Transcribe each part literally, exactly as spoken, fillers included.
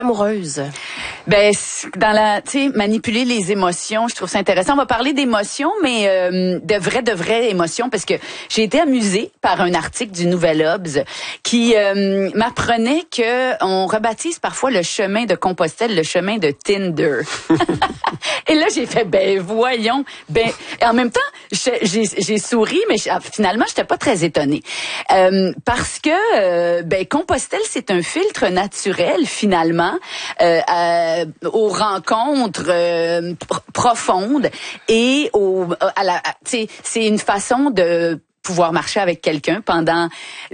amoureuse? Ben, dans la, tu sais, manipuler les émotions, je trouve ça intéressant. On va parler d'émotions, mais euh, de vraies, de vraies émotions, parce que j'ai été amusée par un article du Nouvel Obs qui euh, m'apprenait que on rebaptise parfois le chemin de Compostelle le chemin de Tinder. Et là, j'ai fait, ben voyons, ben, et en même temps, j'ai, j'ai souri, mais finalement, j'étais pas très étonnée, euh, parce que euh, ben Compostelle, c'est un filtre naturel finalement. Euh, à, aux rencontres euh, pr- profondes et au, à la, tu sais, c'est une façon de pouvoir marcher avec quelqu'un pendant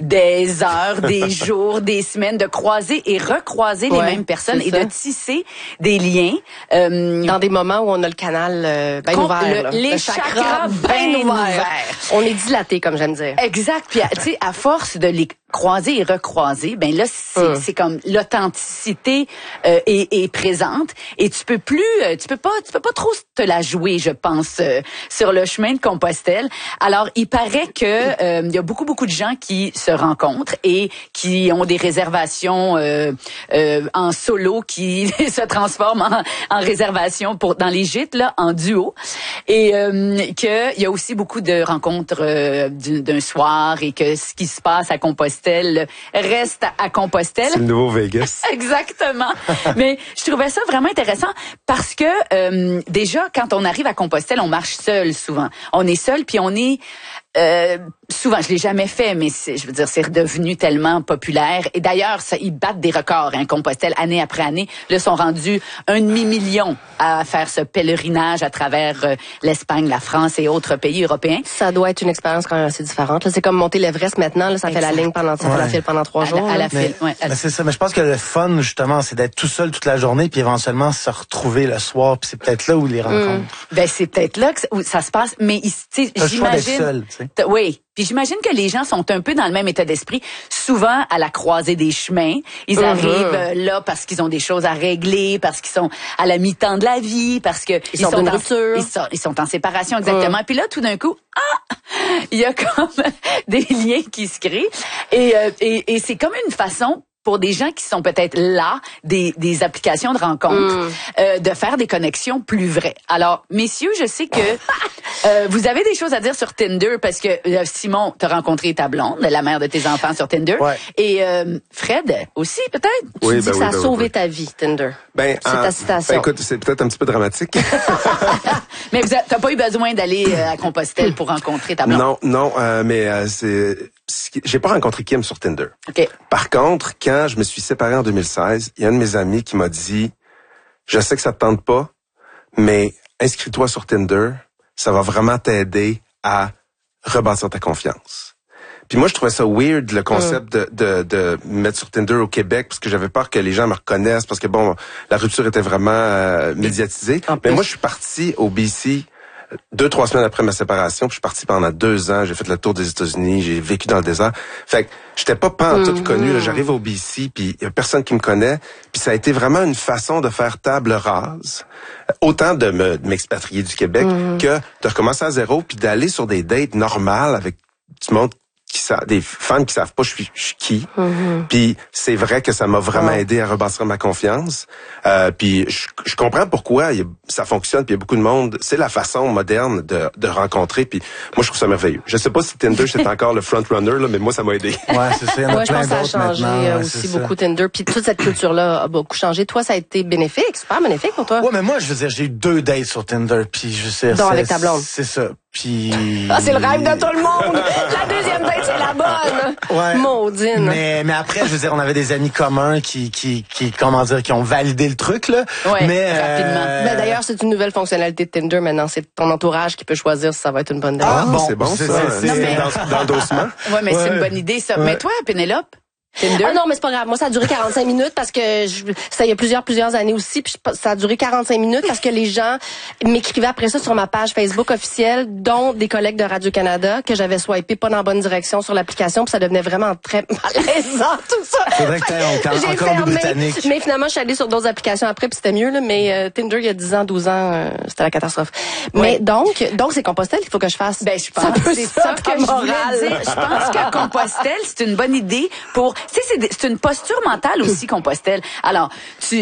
des heures, des jours, des semaines, de croiser et recroiser ouais, les mêmes personnes et ça. De tisser des liens. Euh, Dans des moments où on a le canal euh, bien ouvert. Le, les le chakras, chakras bien ouverts. Ouvert. On est dilaté, comme j'aime dire. Exact. Puis, tu sais, à force de les croiser et recroiser, ben là, c'est, hum. c'est comme l'authenticité euh, est, est présente et tu peux plus, euh, tu peux pas, tu peux pas trop te la jouer, je pense, euh, sur le chemin de Compostelle. Alors, il paraît que euh, il y a beaucoup, beaucoup de gens qui se rencontrent et qui ont des réservations euh, euh, en solo qui se transforment en, en réservations pour dans les gîtes là, en duo, et euh, que il y a aussi beaucoup de rencontres euh, d'un soir et que ce qui se passe à Compostelle reste à Compostelle. C'est le nouveau Vegas. Exactement. Mais je trouvais ça vraiment intéressant parce que euh, déjà, quand on arrive à Compostelle, on marche seul souvent. On est seul, puis on est euh, souvent, je l'ai jamais fait, mais c'est, je veux dire, c'est redevenu tellement populaire. Et d'ailleurs, ça, ils battent des records, hein, Compostelle, année après année. Là, sont rendus un demi-million à faire ce pèlerinage à travers euh, l'Espagne, la France et autres pays européens. Ça doit être une expérience quand même assez différente. Là, c'est comme monter l'Everest maintenant. Là, ça exact. Fait la ligne pendant, ça ouais. fait la file pendant trois jours. À la, à la mais, file, ouais. Mais c'est ça. Mais je pense que le fun, justement, c'est d'être tout seul toute la journée, puis éventuellement se retrouver le soir. Puis c'est peut-être là où les rencontres. Mmh. Ben c'est peut-être là que où ça se passe. Mais tu sais, j'imagine. Seul, oui. Puis j'imagine que les gens sont un peu dans le même état d'esprit. Souvent, à la croisée des chemins, ils arrivent euh, là parce qu'ils ont des choses à régler, parce qu'ils sont à la mi-temps de la vie, parce que ils, ils sont, sont en rupture. Ils sont, ils sont en séparation, exactement. Mmh. Puis là, tout d'un coup, ah, il y a comme des liens qui se créent. Et, euh, et, et c'est comme une façon pour des gens qui sont peut-être là, des, des applications de rencontres, mmh. euh, de faire des connexions plus vraies. Alors, messieurs, je sais que euh, vous avez des choses à dire sur Tinder parce que euh, Simon, t'as rencontré ta blonde, la mère de tes enfants sur Tinder. Ouais. Et euh, Fred aussi, peut-être? Oui, tu dis ben que oui, ça a ben sauvé oui. ta vie, Tinder. Ben, c'est euh, ta citation. Ben, écoute, c'est peut-être un petit peu dramatique. Mais vous t'as pas eu besoin d'aller euh, à Compostelle pour rencontrer ta blonde? Non, non, euh, mais euh, c'est... J'ai pas rencontré Kim sur Tinder. Okay. Par contre, quand je me suis séparé en deux mille seize, il y a un de mes amis qui m'a dit « Je sais que ça te tente pas, mais inscris-toi sur Tinder, ça va vraiment t'aider à rebâtir ta confiance. » Puis moi, je trouvais ça weird, le concept mm. de, de, de mettre sur Tinder au Québec, parce que j'avais peur que les gens me reconnaissent, parce que bon, la rupture était vraiment euh, médiatisée. En mais plus. Moi, je suis parti au B C deux, trois semaines après ma séparation, puis je suis parti pendant deux ans, j'ai fait le tour des États-Unis, j'ai vécu dans le désert. Fait que j'étais pas pantoute mm-hmm. connu, là, j'arrive au B C, puis il y a personne qui me connaît, puis ça a été vraiment une façon de faire table rase, autant de, me, de m'expatrier du Québec mm-hmm. que de recommencer à zéro, puis d'aller sur des dates normales avec du monde qui savent, des fans qui savent pas je suis, je suis qui. Mm-hmm. Puis c'est vrai que ça m'a vraiment ouais. aidé à rebâtir ma confiance. Euh, puis je, je comprends pourquoi il y a, ça fonctionne. Puis il y a beaucoup de monde. C'est la façon moderne de, de rencontrer. Puis moi je trouve ça merveilleux. Je sais pas si Tinder c'est encore le front runner là, mais moi ça m'a aidé. Ouais, c'est ça. Il y en a ouais, plein je pense que ça a changé ouais, aussi beaucoup ça. Tinder. Puis toute cette culture là a beaucoup changé. Toi ça a été bénéfique, super bénéfique pour toi. Ouais, mais moi je veux dire j'ai eu deux dates sur Tinder. Puis je sais. Donc avec ta blonde. C'est ça. Puis... Ah, c'est le rêve de tout le monde! La deuxième date, c'est la bonne! Ouais. Maudine! Mais, mais après, je veux dire, on avait des amis communs qui, qui, qui, comment dire, qui ont validé le truc, là. Ouais, mais, rapidement. Euh... Ben, d'ailleurs, c'est une nouvelle fonctionnalité de Tinder maintenant. C'est ton entourage qui peut choisir si ça va être une bonne date. Ah, bon, c'est bon, c'est, ça. C'est, c'est, mais... dans, dans l'endossement. Ouais, mais ouais. c'est une bonne idée, ça. Ouais. Mais toi, Pénélope? Tinder? Ah non, mais c'est pas grave. Moi, ça a duré quarante-cinq minutes parce que je, ça il y a plusieurs, plusieurs années aussi. Puis ça a duré quarante-cinq minutes parce que les gens m'écrivaient après ça sur ma page Facebook officielle, dont des collègues de Radio-Canada, que j'avais swipé pas dans la bonne direction sur l'application. Puis ça devenait vraiment très malaisant, tout ça. Faudrait que t'aies encore, encore fermé, britannique. Mais finalement, je suis allée sur d'autres applications après, puis c'était mieux, là. Mais euh, Tinder, il y a dix ans, douze ans, euh, c'était la catastrophe. Ouais. Mais donc, donc c'est Compostelle qu'il faut que je fasse. Ben, je pense que c'est ça, ça que je voulais dire. Je pense que Compostelle, c'est une bonne idée pour... Tu sais, c'est, c'est une posture mentale aussi, Compostelle. Alors, tu